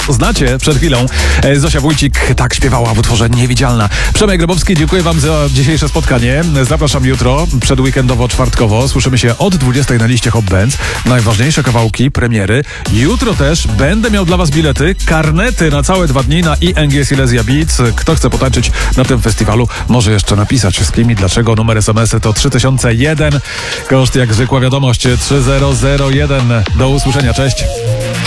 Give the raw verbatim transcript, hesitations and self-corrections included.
znacie przed chwilą. Zosia Wójcik tak śpiewała w utworze Niewidzialna. Przemek Grabowski, dziękuję wam za dzisiejsze spotkanie. Zapraszam jutro, przedweekendowo, czwartkowo. Słyszymy się od dwudziestej na liście Hot Bands. Najważniejsze kawałki, premiery. Jutro też będę miał dla was bilety, karnety na całe dwa dni na I N G Silesia Beats. Kto chce potańczyć na tym festiwalu, może jeszcze napisać z kim i dlaczego. Numer es em es to trzy tysiące jeden. Koszt jak zwykła wiadomość trzy tysiące jeden. Do usłyszenia, cześć.